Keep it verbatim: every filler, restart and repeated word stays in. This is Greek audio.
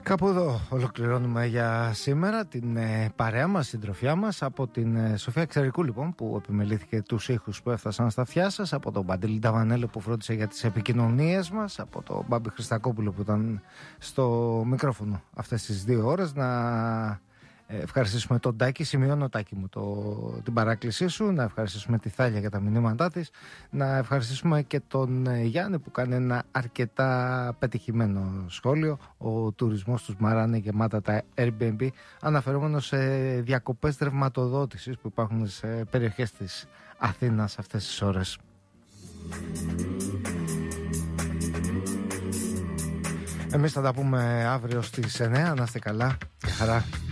Κάπου εδώ ολοκληρώνουμε για σήμερα την ε, παρέα μας, συντροφιά μας, από την ε, Σοφία Ξερικού, λοιπόν, που επιμελήθηκε τους ήχους που έφτασαν στα αυτιά σας, από τον Παντελή Νταβανέλο που φρόντισε για τις επικοινωνίες μας, από τον Μπάμπη Χριστακόπουλο που ήταν στο μικρόφωνο αυτές τις δύο ώρες. Να ευχαριστήσουμε τον Τάκη, σημειώνω Τάκη μου το, την παράκλησή σου, να ευχαριστήσουμε τη Θάλια για τα μηνύματά της, να ευχαριστήσουμε και τον Γιάννη που κάνει ένα αρκετά πετυχημένο σχόλιο. Ο τουρισμός τους Μαρά είναι γεμάτα τα Airbnb, αναφερόμενο σε διακοπές ρευματοδότησης που υπάρχουν σε περιοχές της Αθήνας αυτές τις ώρες. Εμείς θα τα πούμε αύριο στις εννιά. Να είστε καλά. Γεια χαρά.